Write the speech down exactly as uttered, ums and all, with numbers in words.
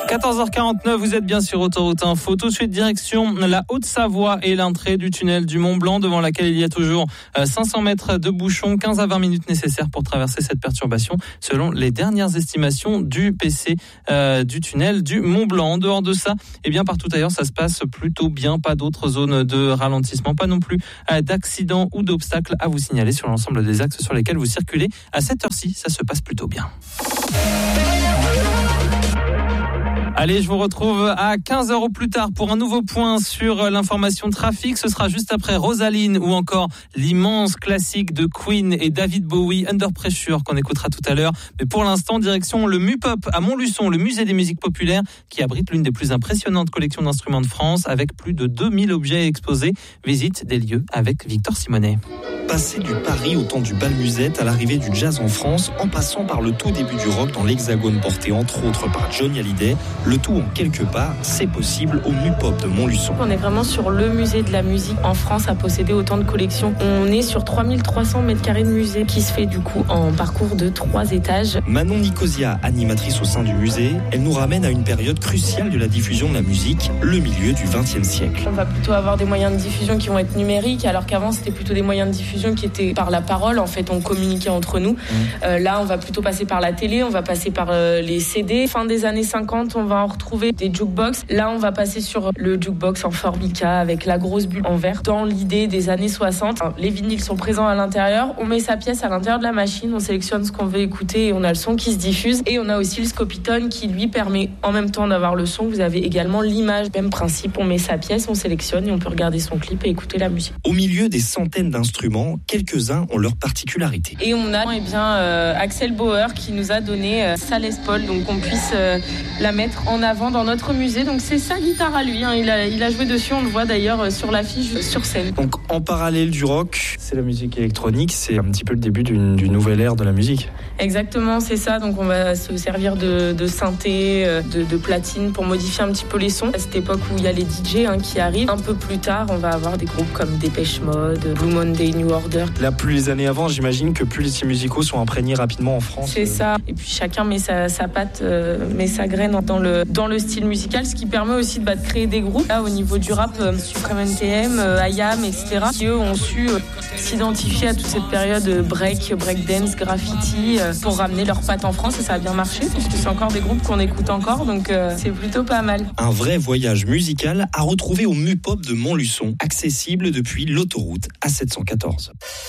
quatorze heures quarante-neuf, vous êtes bien sur Autoroute Info. Tout de suite, direction la Haute-Savoie et l'entrée du tunnel du Mont-Blanc, devant laquelle il y a toujours cinq cents mètres de bouchons, quinze à vingt minutes nécessaires pour traverser cette perturbation, selon les dernières estimations du P C euh, du tunnel du Mont-Blanc. En dehors de ça, eh bien, partout ailleurs, ça se passe plutôt bien. Pas d'autres zones de ralentissement, pas non plus d'accidents ou d'obstacles à vous signaler sur l'ensemble des axes sur lesquels vous circulez. À cette heure-ci, ça se passe plutôt bien. Allez, je vous retrouve à quinze heures au plus tard pour un nouveau point sur l'information trafic. Ce sera juste après Rosaline ou encore l'immense classique de Queen et David Bowie, Under Pressure, qu'on écoutera tout à l'heure. Mais pour l'instant, direction le MUPOP à Montluçon, le musée des musiques populaires, qui abrite l'une des plus impressionnantes collections d'instruments de France, avec plus de deux mille objets exposés. Visite des lieux avec Victor Simonet. Passer du Paris au temps du bal musette à l'arrivée du jazz en France, en passant par le tout début du rock dans l'Hexagone porté entre autres par Johnny Hallyday, le tout en quelques pas, c'est possible au MUPOP de Montluçon. On est vraiment sur le musée de la musique en France à posséder autant de collections. On est sur trois mille trois cents mètres carrés de musée qui se fait du coup en parcours de trois étages. Manon Nicosia, animatrice au sein du musée, elle nous ramène à une période cruciale de la diffusion de la musique, le milieu du vingtième siècle. On va plutôt avoir des moyens de diffusion qui vont être numériques, alors qu'avant c'était plutôt des moyens de diffusion qui étaient par la parole. En fait, on communiquait entre nous. Mmh. Euh, là, on va plutôt passer par la télé, on va passer par euh, les C D. Fin des années cinquante, on va en retrouver des jukebox. Là, on va passer sur le jukebox en Formica avec la grosse bulle en verre. Dans l'idée des années soixante, les vinyles sont présents à l'intérieur. On met sa pièce à l'intérieur de la machine, on sélectionne ce qu'on veut écouter et on a le son qui se diffuse. Et on a aussi le Scopitone qui lui permet en même temps d'avoir le son. Vous avez également l'image. Même principe, on met sa pièce, on sélectionne et on peut regarder son clip et écouter la musique. Au milieu des centaines d'instruments, quelques-uns ont leur particularité. Et on a eh bien, euh, Axel Bauer qui nous a donné euh, sa Les Paul, donc qu'on puisse euh, la mettre en avant dans notre musée. Donc c'est sa guitare à lui, hein. il, a, il a joué dessus, on le voit d'ailleurs euh, sur l'affiche sur scène. Donc en parallèle du rock, c'est la musique électronique, c'est un petit peu le début d'une, d'une nouvelle ère de la musique. Exactement, c'est ça. Donc on va se servir de, de synthé, de, de platine pour modifier un petit peu les sons. À cette époque où il y a les D J hein, qui arrivent, un peu plus tard, on va avoir des groupes comme Dépêche Mode, Blue Monday, New Order. Là, plus les années avant, j'imagine que plus les styles musicaux sont imprégnés rapidement en France. C'est ça. Et puis chacun met sa, sa patte, euh, met sa graine dans le, dans le style musical, ce qui permet aussi de, bah, de créer des groupes. Là, au niveau du rap, euh, Supreme N T M, euh, I A M, et cetera, qui eux ont su euh, s'identifier à toute cette période break, breakdance, graffiti, euh, pour ramener leurs pattes en France. Et ça a bien marché, puisque c'est encore des groupes qu'on écoute encore, donc euh, c'est plutôt pas mal. Un vrai voyage musical à retrouver au MUPOP de Montluçon, accessible depuis l'autoroute A sept cent quatorze.